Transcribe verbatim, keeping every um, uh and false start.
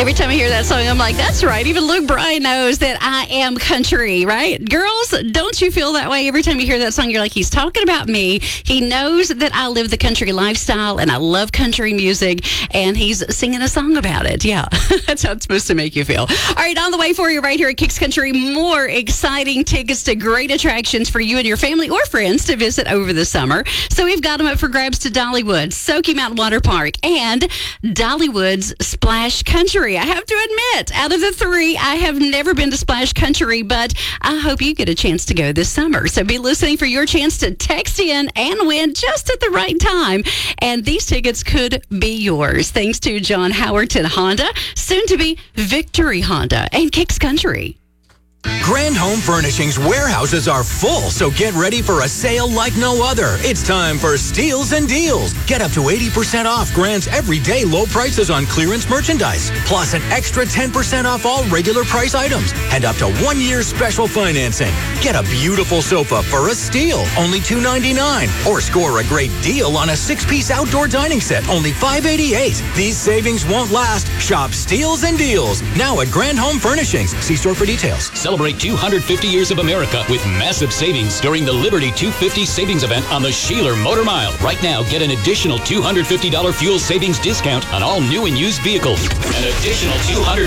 Every time I hear that song, I'm like, that's right. Even Luke Bryan knows that I am country, right? Girls, don't you feel that way? Every time you hear that song, you're like, he's talking about me. He knows that I live the country lifestyle and I love country music, and he's singing a song about it. Yeah, that's how it's supposed to make you feel. All right, on the way for you right here at Kicks Country, more exciting tickets to great attractions for you and your family or friends to visit over the summer. So we've got them up for grabs to Dollywood, Soaky Mountain Water Park, and Dollywood's Splash Country. I have to admit, out of the three, I have never been to Splash Country, but I hope you get a chance to go this summer. So be listening for your chance to text in and win just at the right time. And these tickets could be yours, thanks to John Howerton Honda, soon to be Victory Honda, and Kicks Country. Grand Home Furnishings warehouses are full, so get ready for a sale like no other. It's time for Steals and Deals. Get up to eighty percent off Grand's everyday low prices on clearance merchandise, plus an extra ten percent off all regular price items, and up to one year special financing. Get a beautiful sofa for a steal, only two ninety-nine, or score a great deal on a six-piece outdoor dining set, only five eighty-eight. These savings won't last. Shop Steals and Deals now at Grand Home Furnishings. See store for details. Celebrate two hundred fifty years of America with massive savings during the Liberty two fifty savings event on the Sheeler Motor Mile. Right now, get an additional two hundred fifty dollars fuel savings discount on all new and used vehicles. An additional two hundred